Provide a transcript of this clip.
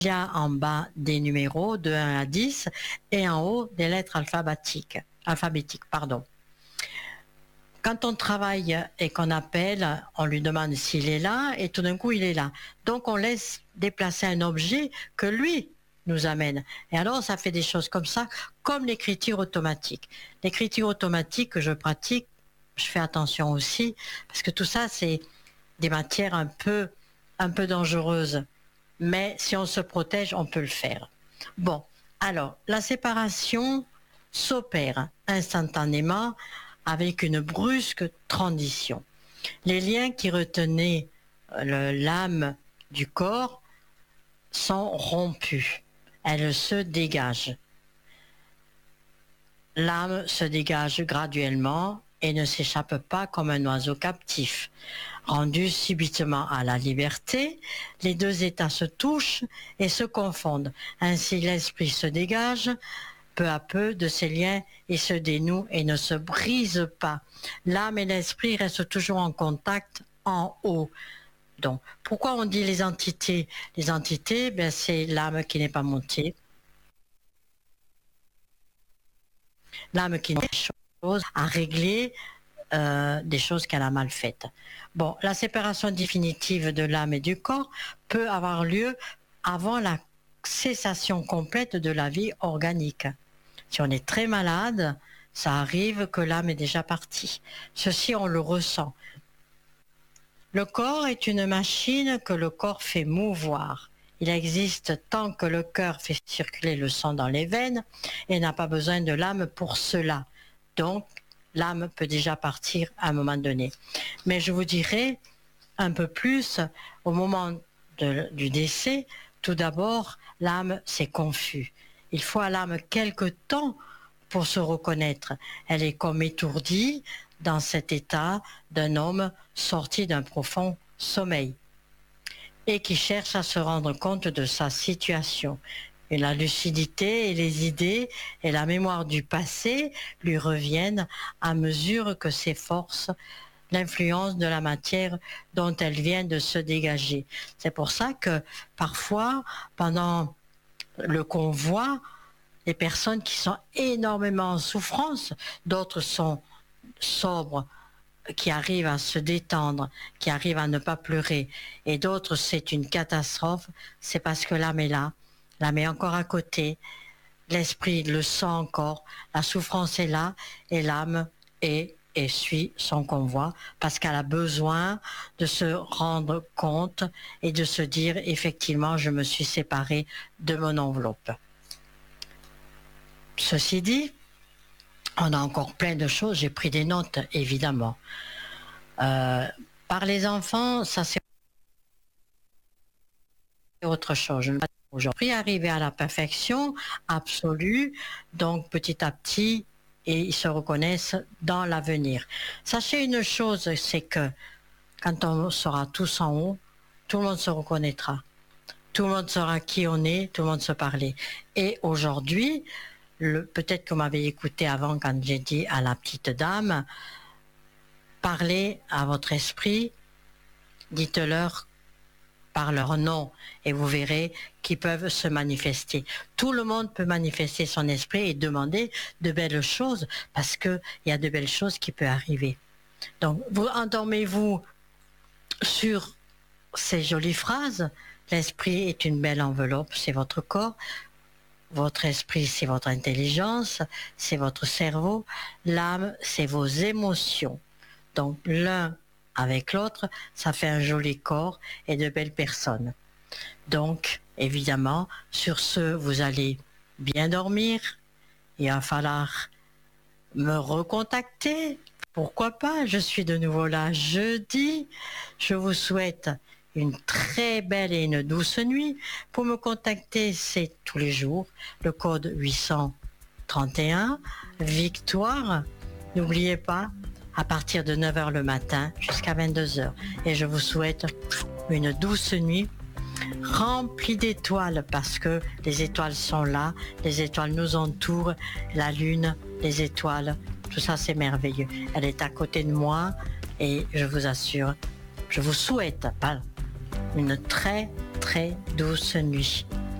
Il y a en bas des numéros de 1 à 10 et en haut des lettres alphabétiques. Pardon. Quand on travaille et qu'on appelle, on lui demande s'il est là et tout d'un coup il est là. Donc on laisse déplacer un objet que lui nous amène. Et alors ça fait des choses comme ça, comme l'écriture automatique. L'écriture automatique que je pratique, je fais attention aussi, parce que tout ça c'est des matières un peu dangereuses. Mais si on se protège, on peut le faire. Bon, alors la séparation s'opère instantanément avec une brusque transition. Les liens qui retenaient l'âme du corps sont rompus. Elle se dégage. L'âme se dégage graduellement et ne s'échappe pas comme un oiseau captif. Rendu subitement à la liberté, les deux états se touchent et se confondent. Ainsi l'esprit se dégage peu à peu de ces liens et se dénoue et ne se brise pas. L'âme et l'esprit restent toujours en contact en haut. Donc, pourquoi on dit les entités? Les entités, ben, c'est l'âme qui n'est pas montée. L'âme qui n'a pas des choses à régler, des choses qu'elle a mal faites. Bon, la séparation définitive de l'âme et du corps peut avoir lieu avant la cessation complète de la vie organique. Si on est très malade, ça arrive que l'âme est déjà partie. Ceci, on le ressent. Le corps est une machine que le corps fait mouvoir. Il existe tant que le cœur fait circuler le sang dans les veines et n'a pas besoin de l'âme pour cela. Donc, l'âme peut déjà partir à un moment donné. Mais je vous dirai un peu plus au moment du décès. Tout d'abord, l'âme, c'est confus. Il faut à l'âme quelque temps pour se reconnaître. Elle est comme étourdie dans cet état d'un homme sorti d'un profond sommeil et qui cherche à se rendre compte de sa situation. Et la lucidité et les idées et la mémoire du passé lui reviennent à mesure que s'efforce l'influence de la matière dont elle vient de se dégager. C'est pour ça que parfois, pendant le convoi, les personnes qui sont énormément en souffrance, d'autres sont sobres, qui arrivent à se détendre, qui arrivent à ne pas pleurer, et d'autres c'est une catastrophe, c'est parce que l'âme est là, l'âme est encore à côté, l'esprit le sent encore, la souffrance est là, et l'âme est et suit son convoi parce qu'elle a besoin de se rendre compte et de se dire effectivement je me suis séparée de mon enveloppe. Ceci dit, on a encore plein de choses, j'ai pris des notes évidemment. Par les enfants, ça c'est autre chose. Je ne vais pas aujourd'hui arriver à la perfection absolue, donc petit à petit, et ils se reconnaissent dans l'avenir. Sachez une chose, c'est que quand on sera tous en haut, tout le monde se reconnaîtra. Tout le monde saura qui on est, tout le monde se parler. Et aujourd'hui, peut-être que vous m'avez écouté avant quand j'ai dit à la petite dame, parlez à votre esprit, dites-leur par leur nom et vous verrez qu'ils peuvent se manifester. Tout le monde peut manifester son esprit et demander de belles choses parce qu'il y a de belles choses qui peuvent arriver. Donc, vous endormez-vous sur ces jolies phrases. L'esprit est une belle enveloppe, c'est votre corps. Votre esprit, c'est votre intelligence, c'est votre cerveau. L'âme, c'est vos émotions. Donc, l'un avec l'autre, ça fait un joli corps et de belles personnes. Donc, évidemment, sur ce, vous allez bien dormir. Il va falloir me recontacter. Pourquoi pas? Je suis de nouveau là jeudi. Je vous souhaite une très belle et une douce nuit. Pour me contacter, c'est tous les jours. Le code 831, Victoire. N'oubliez pas, à partir de 9h le matin jusqu'à 22h. Et je vous souhaite une douce nuit remplie d'étoiles parce que les étoiles sont là, les étoiles nous entourent, la lune, les étoiles, tout ça c'est merveilleux. Elle est à côté de moi et je vous assure, je vous souhaite une très très douce nuit.